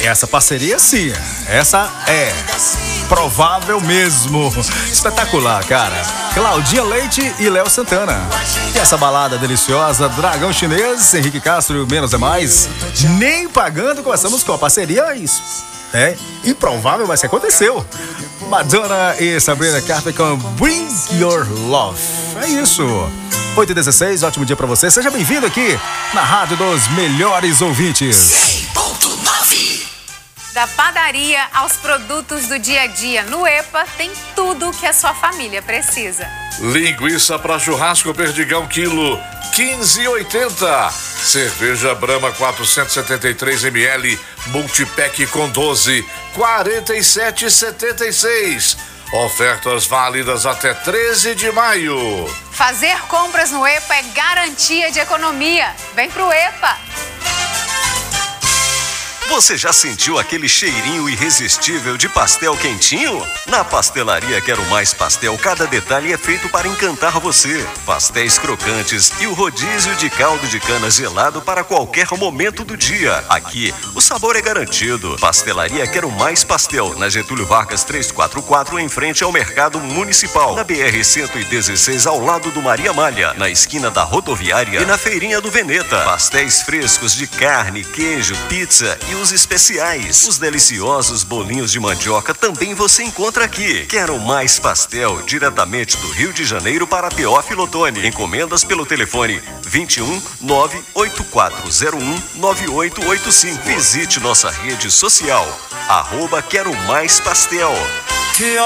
Essa parceria sim, essa é provável mesmo. Espetacular, cara. Claudinha Leite e Léo Santana. E essa balada deliciosa, Dragão Chinês, Henrique Castro, Menos é Mais. Nem pagando, começamos com a parceria, isso é improvável, mas que aconteceu. Madonna e Sabrina Carpenter com Bring Your Love. É isso. 8h16, ótimo dia pra você. Seja bem-vindo aqui na Rádio dos Melhores Ouvintes. 100.9. Da padaria aos produtos do dia a dia, no EPA tem tudo o que a sua família precisa. Linguiça para churrasco Perdigão quilo 15,80. Cerveja Brahma 473 ml multipack com 12 47,76. Ofertas válidas até 13 de maio. Fazer compras no EPA é garantia de economia. Vem pro EPA. Você já sentiu aquele cheirinho irresistível de pastel quentinho? Na Pastelaria Quero Mais Pastel, cada detalhe é feito para encantar você. Pastéis crocantes e o rodízio de caldo de cana gelado para qualquer momento do dia. Aqui, o sabor é garantido. Pastelaria Quero Mais Pastel, na Getúlio Vargas 344, em frente ao Mercado Municipal. Na BR-116, ao lado do Maria Malha, na esquina da rodoviária e na Feirinha do Veneta. Pastéis frescos de carne, queijo, pizza e os especiais. Os deliciosos bolinhos de mandioca também você encontra aqui. Quero Mais Pastel, diretamente do Rio de Janeiro para Teófilo Otoni. Encomendas pelo telefone 21 98401 9885. Visite nossa rede social @Quero Mais Pastel.